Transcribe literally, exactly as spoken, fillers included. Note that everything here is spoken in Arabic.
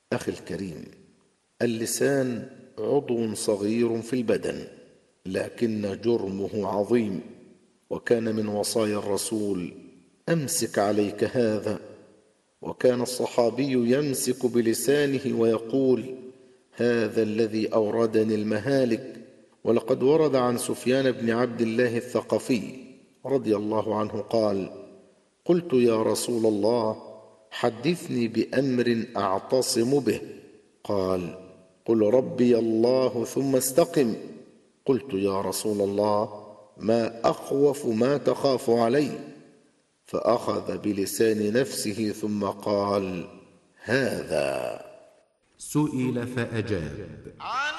أخي الكريم، اللسان عضو صغير في البدن، لكن جرمه عظيم، وكان من وصايا الرسول: أمسك عليك هذا. وكان الصحابي يمسك بلسانه ويقول: هذا الذي أوردني المهالك. ولقد ورد عن سفيان بن عبد الله الثقفي رضي الله عنه قال: قلت يا رسول الله، حدثني بأمر أعتصم به. قال: قل ربي الله ثم استقم. قلت يا رسول الله، ما أخوف ما تخاف علي؟ فأخذ بلسان نفسه ثم قال: هذا. سئل فأجاب: